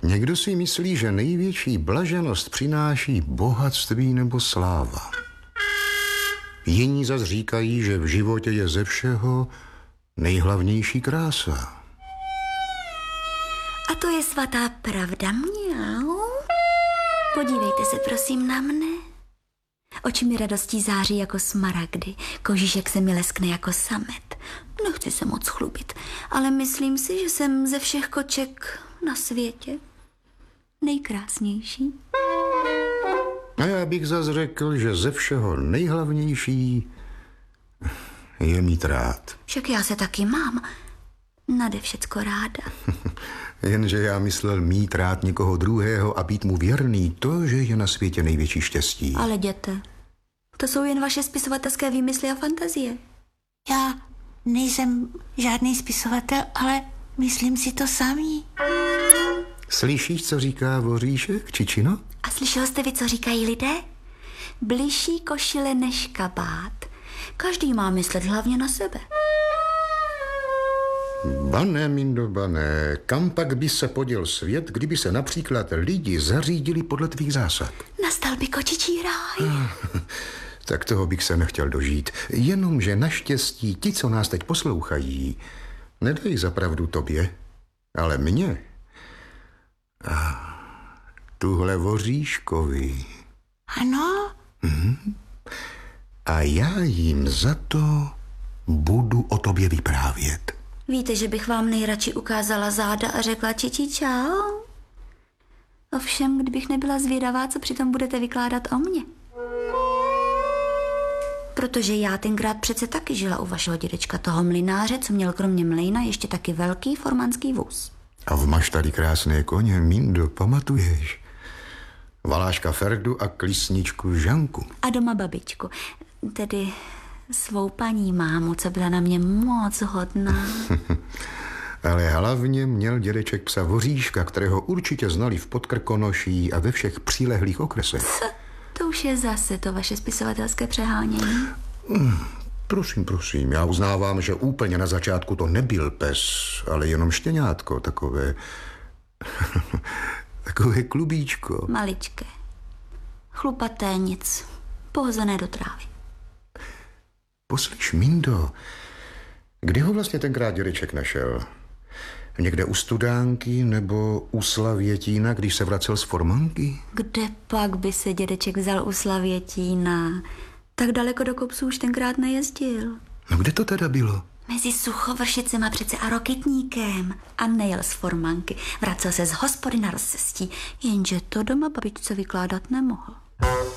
Někdo si myslí, že největší blaženost přináší bohatství nebo sláva. Jiní zas říkají, že v životě je ze všeho nejhlavnější krása. A to je svatá pravda, mňau. Podívejte se prosím na mne. Oči mi radostí září jako smaragdy, kožíšek se mi leskne jako samet. Nechci se moc chlubit, ale myslím si, že jsem ze všech koček na světě nejkrásnější. A já bych zas řekl, že ze všeho nejhlavnější je mít rád. Však já se taky mám nade všecko ráda. Jenže já myslel mít rád někoho druhého a být mu věrný, to, že je na světě největší štěstí. Ale jděte, to jsou jen vaše spisovatelské výmysly a fantazie. Já nejsem žádný spisovatel, ale myslím si to samý. Slyšíš, co říká voříšek, Čičino? A slyšel jste vy, co říkají lidé? Bližší košile než kabát. Každý má myslet hlavně na sebe. Bané, Mindo, bané, kam pak by se poděl svět, kdyby se například lidi zařídili podle tvých zásad? Nastal by kočičí ráj. Tak toho bych se nechtěl dožít. Jenomže naštěstí ti, co nás teď poslouchají, nedají za pravdu tobě, ale mně. A tuhle voříškovi. Ano? A já jim za to budu o tobě vyprávět. Víte, že bych vám nejradši ukázala záda a řekla čiči čau? Ovšem, kdybych nebyla zvědavá, co přitom budete vykládat o mně. Protože já tenkrát přece taky žila u vašeho dědečka, toho mlynáře, co měl kromě mlejna ještě taky velký formanský vůz. A máš tady krásné koně, Mindo, pamatuješ? Valáška Ferdu a klísničku Žanku. A doma babičku, tedy svou paní mámu, co byla na mě moc hodná. Ale hlavně měl dědeček psa Voříška, kterého určitě znali v Podkrkonoší a ve všech přilehlých okresech. To už je zase to vaše spisovatelské přehánění. Prosím, já uznávám, že úplně na začátku to nebyl pes, ale jenom štěňátko, takové klubíčko. Maličké, chlupaté nic, pohozené do trávy. Poslyš, Mindo, kdy ho vlastně tenkrát dědeček našel? Někde u Studánky nebo u Slavětína, když se vracel z Formanky? Kde pak by se dědeček vzal u Slavětína? Tak daleko do kopců už tenkrát nejezdil. No kde to teda bylo? Mezi Suchovršicema přece a Rokitníkem. A nejel z Formanky. Vracel se z hospody na rozcestí, jenže to doma babičce vykládat nemohl.